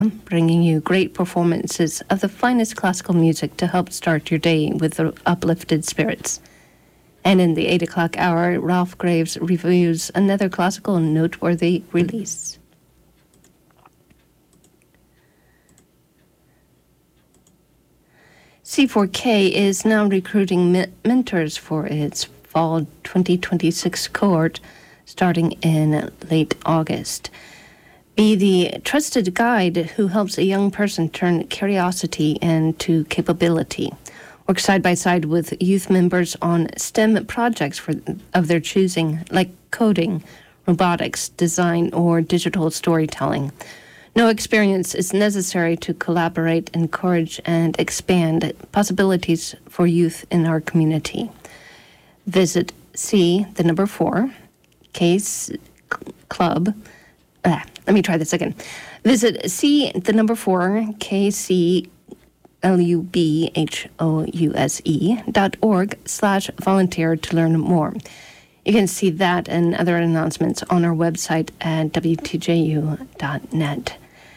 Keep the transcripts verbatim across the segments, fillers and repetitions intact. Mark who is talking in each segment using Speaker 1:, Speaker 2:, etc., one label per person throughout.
Speaker 1: bringing you great performances of the finest classical music to help start your day with uplifted spirits. And in the eight o'clock hour, Ralph Graves reviews another classical noteworthy release. C four K is now recruiting me- mentors for its fall twenty twenty-six cohort starting in late August. Be the trusted guide who helps a young person turn curiosity into capability. Work side by side with youth members on STEM projects for, of their choosing, like coding, robotics, design, or digital storytelling. No experience is necessary to collaborate, encourage, and expand possibilities for youth in our community. Visit C, the number four, Case Club. Ah, let me try this again. Visit C, the number four, K C L U B H O U S E dot org slash volunteer to learn more. You can see that and other announcements on our website at W T J U dot net.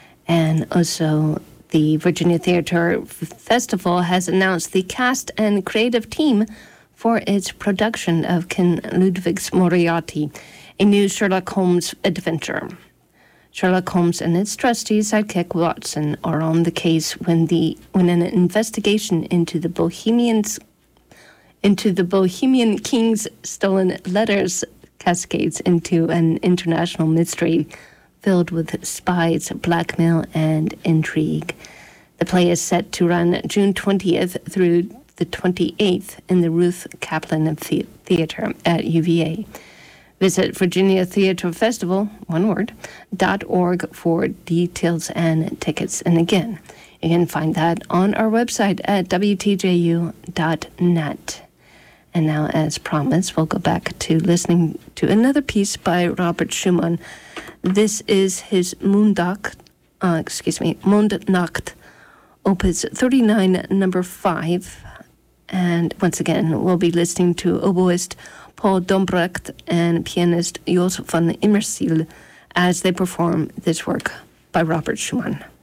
Speaker 1: And also, the Virginia Theatre Festival has announced the cast and creative team for its production of Ken Ludwig's Moriarty, a new Sherlock Holmes adventure. Sherlock Holmes and his trusty sidekick Watson are on the case when the when an investigation into the Bohemians into the Bohemian King's stolen letters cascades into an international mystery filled with spies, blackmail, and intrigue. The play is set to run June twentieth through the twenty-eighth in the Ruth Kaplan Theatre at U V A. Visit Virginia Theatre Festival, one word, dot org for details and tickets. And again, you can find that on our website at W T J U dot net. And now, as promised, we'll go back to listening to another piece by Robert Schumann. This is his Mondnacht, uh, excuse me, Mondnacht, Opus thirty-nine, number five. And once again, we'll be listening to oboist Paul Dombrecht and pianist Jos van Immerziel as they perform this work by Robert Schumann.